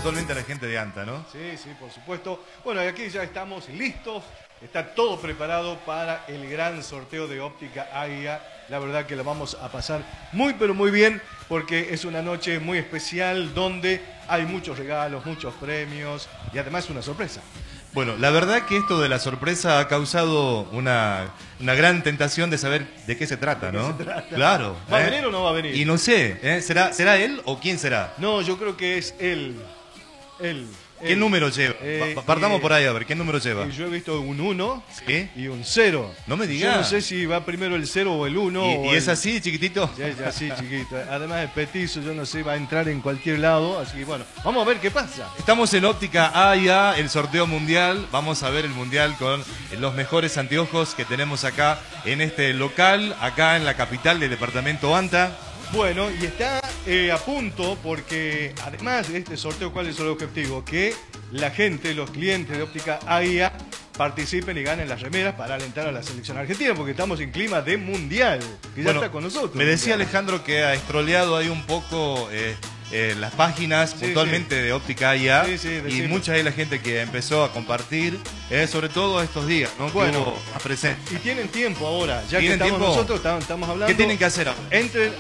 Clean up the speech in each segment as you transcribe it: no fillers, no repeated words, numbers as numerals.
puntualmente a la gente de ANTA, ¿no? Sí, sí, por supuesto. Bueno, y aquí ya estamos listos. Está todo preparado para el gran sorteo de Óptica Águila. La verdad que lo vamos a pasar muy, pero muy bien, porque es una noche muy especial donde hay muchos regalos, muchos premios y además una sorpresa. Bueno, la verdad que esto de la sorpresa ha causado una gran tentación de saber de qué se trata, ¿no? Claro. ¿Va a venir o no va a venir? Y no sé, ¿será él o quién será? No, yo creo que es él. ¿Qué número lleva? Partamos por ahí a ver, ¿qué número lleva? Yo he visto un 1 ¿Sí? y un 0. No me digas. Yo no sé si va primero el 0 o el 1. ¿Y es así, chiquitito? Ya es así, chiquito. Además es petizo, yo no sé, va a entrar en cualquier lado. Así que bueno, vamos a ver qué pasa. Estamos en Óptica AIA, el sorteo mundial. Vamos a ver el mundial con los mejores anteojos que tenemos acá en este local, acá en la capital del departamento ANTA. Bueno, y está a punto porque además de este sorteo, ¿cuál es el objetivo? Que la gente, los clientes de Óptica AIA participen y ganen las remeras para alentar a la selección argentina, porque estamos en clima de mundial, que ya está con nosotros. Me decía Alejandro que ha estroleado ahí un poco las páginas puntualmente de Óptica AIA y mucha de la gente que empezó a compartir, sobre todo estos días, ¿no? Bueno, presente. Y tienen tiempo ahora, ya que estamos nosotros, estamos hablando. ¿Qué tienen que hacer ahora? Entren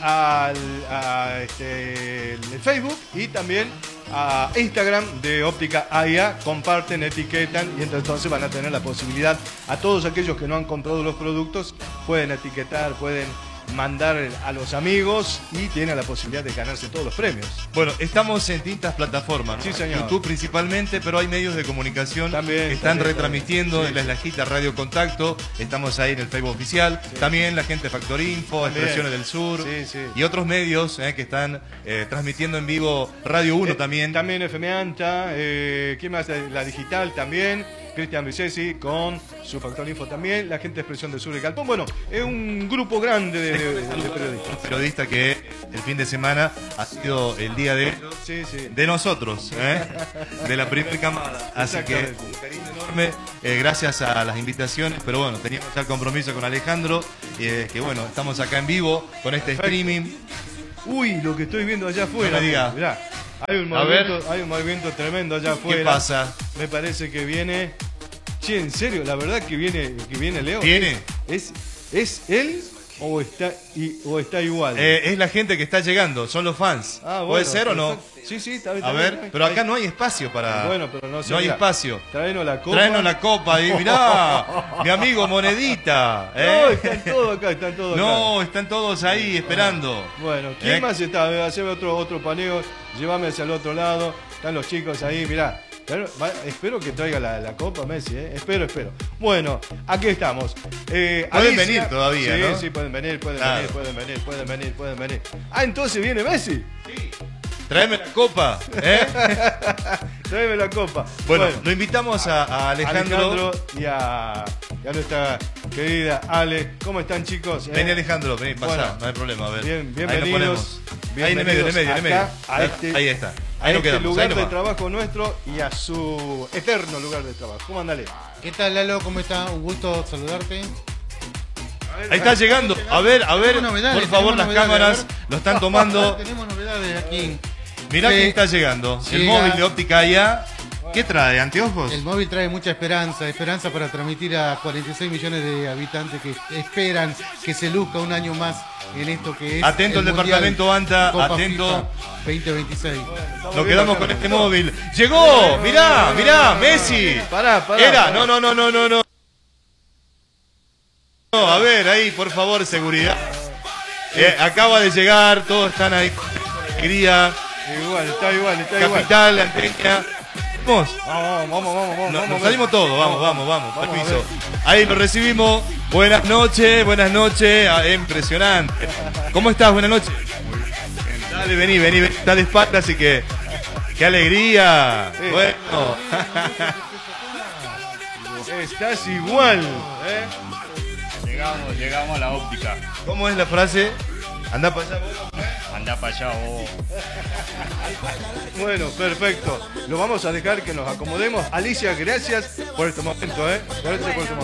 el Facebook y también a Instagram de Óptica AIA, comparten, etiquetan y entonces van a tener la posibilidad, a todos aquellos que no han comprado los productos, pueden etiquetar, pueden mandar a los amigos y tienen la posibilidad de ganarse todos los premios. Bueno, estamos en distintas plataformas, ¿no? Sí, señor. YouTube principalmente, pero hay medios de comunicación también, que están retransmitiendo sí. en la Eslajita Radio Contacto. Estamos ahí en el Facebook oficial. Sí. También la gente de Factorinfo, Expresiones del Sur y otros medios que están transmitiendo en vivo. Radio 1 también. También FM ANTA, ¿quién más? La digital también. Cristian Vicesi con su Factorinfo también, la gente de Expresión del Sur de Calpón. Bueno, es un grupo grande de periodistas. Un periodista que el fin de semana ha sido el día de nosotros, de la primera camada. Así que un cariño enorme, gracias a las invitaciones, pero bueno, teníamos ya el compromiso con Alejandro, que bueno, estamos acá en vivo con este streaming. Uy, lo que estoy viendo allá afuera. No me diga. Mirá, hay un movimiento tremendo allá afuera. ¿Qué pasa? Me parece que viene. Che, en serio, la verdad que viene Leo. ¿Viene? ¿Es él o está igual? Es la gente que está llegando, son los fans. Ah, bueno, ¿puede ser o no? Sí, está bien. A ver, pero acá no hay espacio para... Bueno, pero no sé. No hay espacio. Tráenos la copa. Tráenos la copa y mirá, mi amigo Monedita. No, están todos acá, No, están todos ahí esperando. Bueno, ¿quién más está? Hacer otro paneo, llévame hacia el otro lado. Están los chicos ahí, mirá. Espero que traiga la copa, Messi, Espero. Bueno, aquí estamos. Pueden venir todavía, ¿no? Sí, pueden venir. Ah, entonces viene Messi. Sí. Tráeme la copa, Tráeme la copa. Bueno, lo invitamos a Alejandro y a nuestra querida Ale. ¿Cómo están, chicos? Vení, Alejandro, vení, pasá, no hay problema. A ver. Bienvenidos. Ahí en el medio. Ahí está. Ahí nos quedamos. Lugar de trabajo nuestro y a su eterno lugar de trabajo. ¿Cómo andale? ¿Qué tal, Lalo? ¿Cómo está? Un gusto saludarte. Ahí está llegando. A ver, por favor, las cámaras lo están tomando. Tenemos novedades aquí. Mirá quién está llegando. El móvil de Óptica AIA. ¿Qué trae? ¿Anteojos? El móvil trae mucha esperanza para transmitir a 46 millones de habitantes que esperan que se luzca un año más en esto que es. Atento el departamento ANTA, Copa atento. FIFA 2026. Bueno, nos quedamos con este móvil. ¡Llegó! Mirá, Messi. Pará. No. No, a ver, ahí, por favor, seguridad. Acaba de llegar, todos están ahí con alegría. Está igual. Capital, Anteña. Vamos. Nos salimos todos, vamos, permiso. Ahí lo recibimos. Buenas noches. Impresionante. ¿Cómo estás? Buenas noches. Dale, vení, está de espalda, así que qué alegría. Bueno. Estás igual, Llegamos a la óptica. ¿Cómo es la frase? Anda para allá vos. Anda para allá vos. Bueno, perfecto. Lo vamos a dejar que nos acomodemos. Alicia, gracias por este momento, Por este momento.